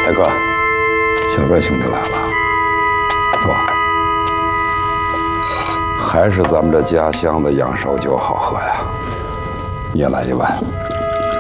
大哥， 小边兄弟来了，坐。还是咱们这家乡的羊烧酒好喝呀，也来一碗。